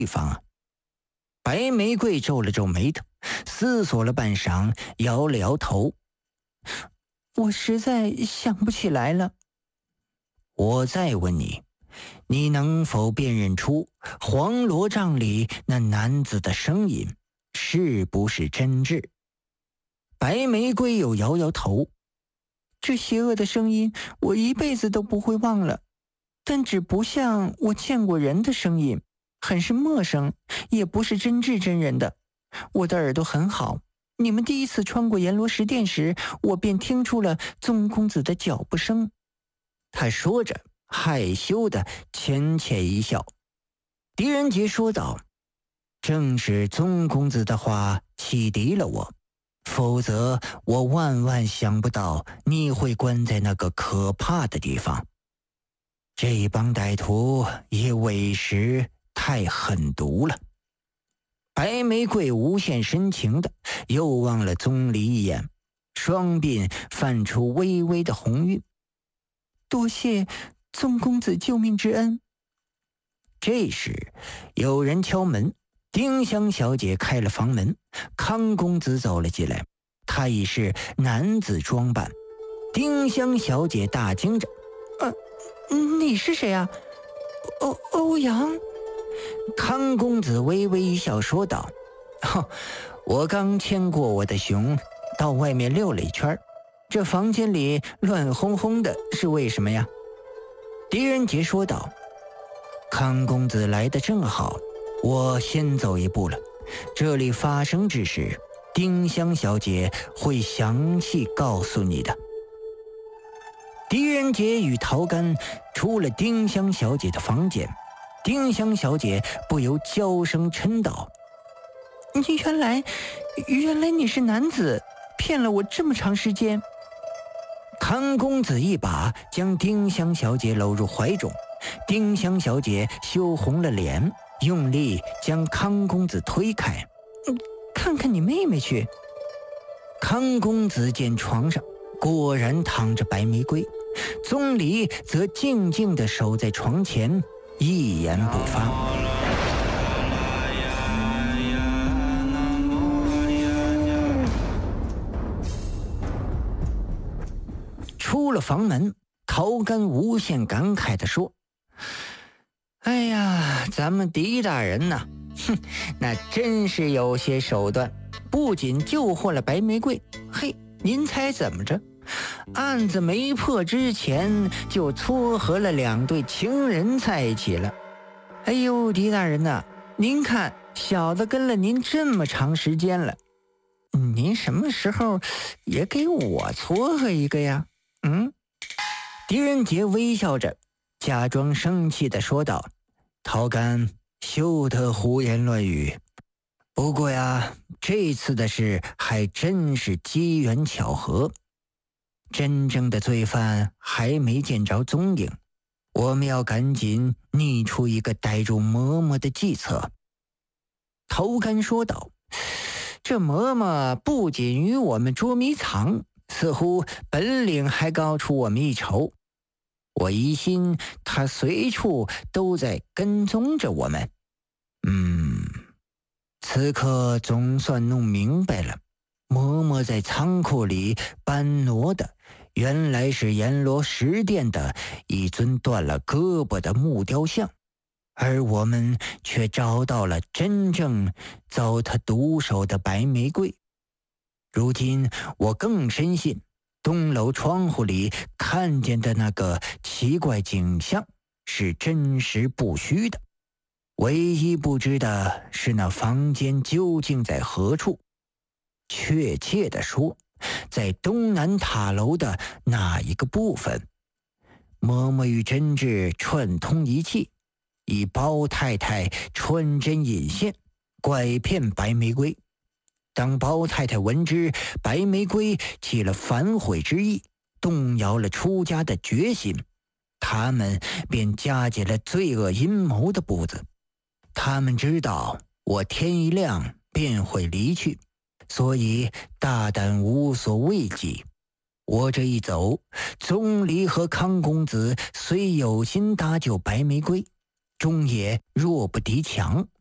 地方啊？白玫瑰皱了皱眉头，思索了半晌，摇了摇头。我实在想不起来了。我再问你，你能否辨认出黄罗帐里那男子的声音是不是真挚？白玫瑰又摇摇头。这邪恶的声音我一辈子都不会忘了，但只不像我见过人的声音，很是陌生，也不是真挚真人的。我的耳朵很好，你们第一次穿过阎罗石殿时，我便听出了宗公子的脚步声。他说着，害羞地浅浅一笑。狄仁杰说道：正是宗公子的话启迪了我，否则我万万想不到你会关在那个可怕的地方。这帮歹徒也委实太狠毒了。白玫瑰无限深情的又望了宗离一眼，双鬓泛出微微的红晕。多谢宗公子救命之恩。这时有人敲门，丁香小姐开了房门，康公子走了进来，他已是男子装扮。丁香小姐大惊着：你是谁啊？欧阳。康公子微微一笑说道：我刚牵过我的熊到外面溜了一圈，这房间里乱哄哄的是为什么呀？狄仁杰说道：康公子来得正好，我先走一步了。这里发生之事，丁香小姐会详细告诉你的。狄仁杰与陶干出了丁香小姐的房间，丁香小姐不由娇声嗔道：原来你是男子，骗了我这么长时间。康公子一把将丁香小姐搂入怀中，丁香小姐羞红了脸，用力将康公子推开。看看你妹妹去。康公子见床上果然躺着白玫瑰，宗离则静静地守在床前，一言不发。出了房门，陶干无限感慨地说：哎呀，咱们狄大人呐，那真是有些手段，不仅救活了白玫瑰，嘿，您猜怎么着？案子没破之前就撮合了2对情人在一起了。哎呦，狄大人呐，您看小子跟了您这么长时间了，您什么时候也给我撮合一个呀？狄仁杰微笑着，假装生气地说道：陶干，休得胡言乱语。不过呀，这次的事还真是机缘巧合，真正的罪犯还没见着踪影，我们要赶紧拟出一个逮住嬷嬷的计策。陶干说道：这嬷嬷不仅与我们捉迷藏，似乎本领还高出我们一筹。我疑心她随处都在跟踪着我们。此刻总算弄明白了，嬷嬷在仓库里搬挪的原来是阎罗石殿的一尊断了胳膊的木雕像，而我们却找到了真正遭他毒手的白玫瑰。如今我更深信东楼窗户里看见的那个奇怪景象是真实不虚的，唯一不知的是那房间究竟在何处。确切地说，在东南塔楼的那一个部分。嬷嬷与真挚串通一气，以包太太穿针引线，拐骗白玫瑰。当包太太闻知白玫瑰起了反悔之意，动摇了出家的决心，他们便加紧了罪恶阴谋的步子。他们知道我天一亮便会离去，所以大胆无所畏惧。我这一走，宗离和康公子虽有心搭救白玫瑰，终也弱不敌强，